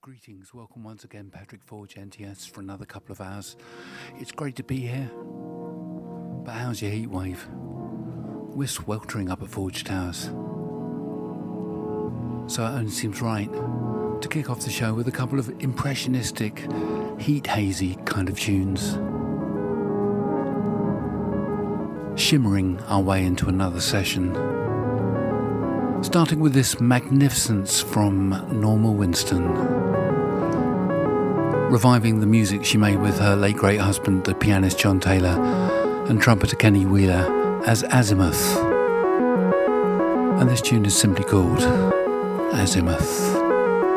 Greetings, welcome once again, Patrick Forge, NTS, for another couple of hours. It's great to be here, but how's your heat wave? We're sweltering up at Forge Towers, so it only seems right to kick off the show with a couple of impressionistic, heat hazy kind of tunes, shimmering our way into another session. Starting with this magnificence from Norma Winston, reviving the music she made with her late great husband, the pianist John Taylor, and trumpeter Kenny Wheeler as Azimuth. And this tune is simply called Azimuth.